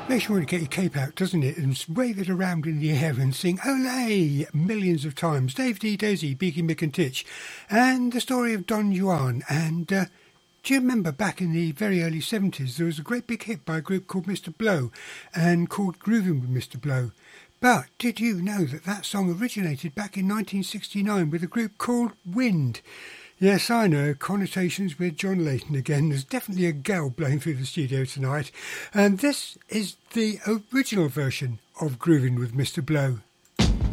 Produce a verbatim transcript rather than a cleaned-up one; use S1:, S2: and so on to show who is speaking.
S1: Makes you want to get your cape out, doesn't it, and wave it around in the air and sing "Olé" millions of times. Dave D. Dozy, Beaky Mick and Titch, and the story of Don Juan. And uh, do you remember back in the very early seventies, there was a great big hit by a group called Mister Blow and called Groovin' with Mister Blow. But did you know that that song originated back in nineteen sixty-nine with a group called Wind? Yes, I know, connotations with John Layton again. There's definitely a gale blowing through the studio tonight. And this is the original version of Groovin' with Mister Blow.